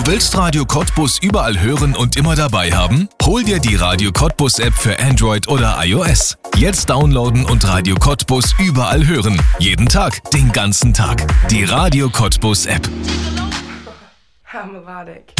Willst Radio Cottbus überall hören und immer dabei haben? Hol dir die Radio Cottbus App für Android oder iOS. Jetzt downloaden und Radio Cottbus überall hören. Jeden Tag, den ganzen Tag. Die Radio Cottbus App. How melodic.